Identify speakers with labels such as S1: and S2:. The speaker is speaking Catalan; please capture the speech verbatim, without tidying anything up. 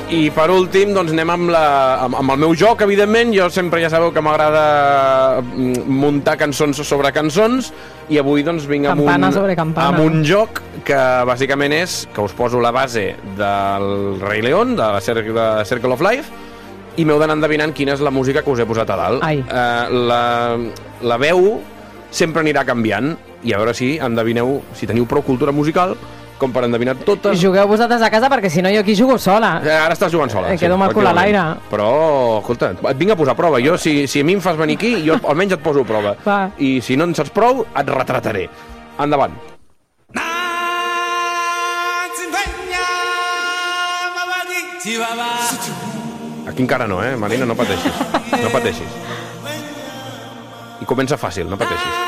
S1: I per últim, doncs anem amb, la, amb, amb el meu joc, evidentment. Jo sempre ja sabeu que m'agrada muntar cançons sobre cançons, i avui doncs vinc amb
S2: Campana
S1: un,
S2: sobre campana.
S1: amb un joc que bàsicament és que us poso la base del Rei León, de la Circle, de Circle of Life, i m'heu d'anar endevinant quina és la música que us he posat a dalt.
S2: Ai.
S1: Uh, la, la veu sempre anirà canviant, i a veure si endevineu, si teniu prou cultura musical com per endevinar totes.
S2: Jugueu vosaltres a casa, perquè si no jo aquí jugo sola.
S1: Eh, Ara estàs jugant sola.
S2: Em quedo amb el cul a l'aire.
S1: Però, escolta, et vinc a posar a prova. Jo, si, si a mi em fas venir aquí, jo almenys et poso a prova.
S2: Va.
S1: I si no en saps prou, et retrataré. Endavant. Aquí encara no, eh, Marina, no pateixis. No pateixis. I comença fàcil, no pateixis.